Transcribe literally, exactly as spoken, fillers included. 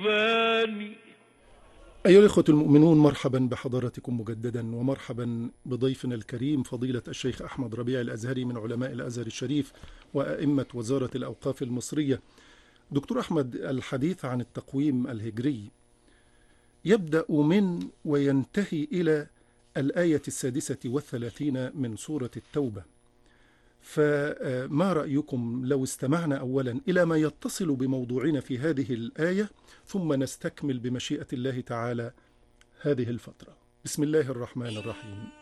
فاني. أيها الإخوة المؤمنون، مرحبا بحضراتكم مجددا، ومرحبا بضيفنا الكريم فضيلة الشيخ أحمد ربيع الأزهري من علماء الأزهر الشريف وأئمة وزارة الأوقاف المصرية. دكتور أحمد، الحديث عن التقويم الهجري يبدأ من وينتهي إلى الآية السادسة والثلاثين من سورة التوبة، فما رأيكم لو استمعنا أولا إلى ما يتصل بموضوعنا في هذه الآية، ثم نستكمل بمشيئة الله تعالى هذه الفترة. بسم الله الرحمن الرحيم.